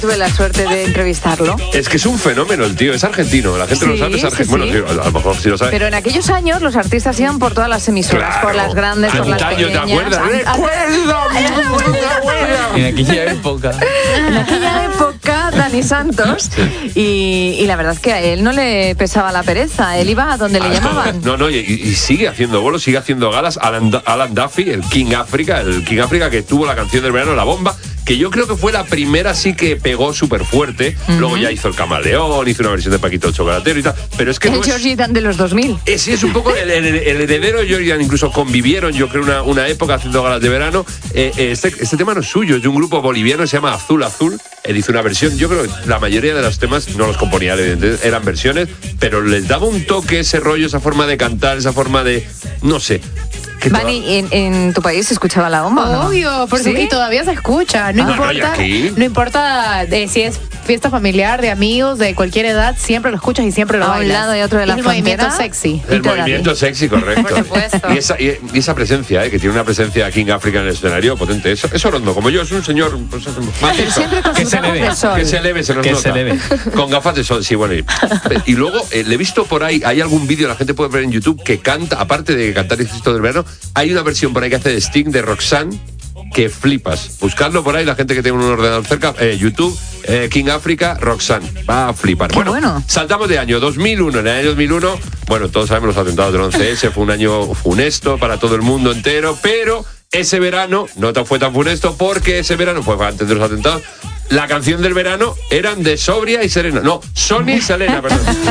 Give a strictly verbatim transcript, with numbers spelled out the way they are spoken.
Tuve la suerte de entrevistarlo. Es que es un fenómeno el tío, es argentino, la gente Sí, lo sabe, es argentino. sí, sí. Bueno, sí, a lo mejor sí lo sabe. Pero en aquellos años los artistas iban por todas las emisoras, Claro. por las grandes, por las Antaño, pequeñas. ¿te acuerdas? An- ¡Recuerda! En aquella época. En aquella época, Dani Santos, y, y la verdad es que a él no le pesaba la pereza, él iba a donde le llamaban. No, no, y, y sigue haciendo bolos, sigue haciendo galas. Alan, Alan Duffy, el King África, el King África que tuvo la canción del verano, La Bomba, que yo creo que fue la primera sí que pegó súper fuerte. Uh-huh. Luego ya hizo el Camaleón, hizo una versión de Paquito el Chocolatero y tal. Pero es que el no Georgie Dan de los dos mil. Es, es un poco el, el, el heredero de Georgie Dan, incluso convivieron, yo creo, una, una época haciendo galas de verano. Eh, este, este tema no es suyo, es de un grupo boliviano, se llama Azul Azul. Él hizo una versión, yo creo que la mayoría de los temas no los componía, evidentemente, eran versiones, pero les daba un toque, ese rollo, esa forma de cantar, esa forma de, no sé. Vani, ¿en, ¿en tu país se escuchaba La Bomba? ¿no? Obvio, porque ¿sí? Y todavía se escucha. No ah, importa, no, no importa de si es fiesta familiar, de amigos, de cualquier edad, siempre lo escuchas y siempre lo a bailas. un lado y otro de la es el frontera. movimiento sexy. El movimiento sexy, correcto. Por supuesto. Y esa, y, y esa presencia, eh, que tiene una presencia King África en el escenario potente. Eso, eso Rondo, como yo, es un señor pues, macizo. Siempre con que sus se gafas le ve. de sol. Que se eleve, se nos que nota. se eleve. Con gafas de sol, sí, bueno. Y, y luego eh, le he visto por ahí, hay algún vídeo, la gente puede ver en YouTube, que canta, aparte de cantar Éxito del Verano, hay una versión por ahí que hace de Sting, de Roxanne, que flipas. Buscadlo por ahí, la gente que tenga un ordenador cerca, eh, YouTube, eh, King África, Roxanne. Va a flipar. Qué Bueno, bueno. Saltamos de año dos mil uno. En el año dos mil uno, bueno, todos sabemos los atentados del once ese, fue un año funesto para todo el mundo entero, pero ese verano no fue tan funesto porque ese verano, pues antes de los atentados, la canción del verano eran de Sobria y Serena. No, Sonia y Selena, perdón.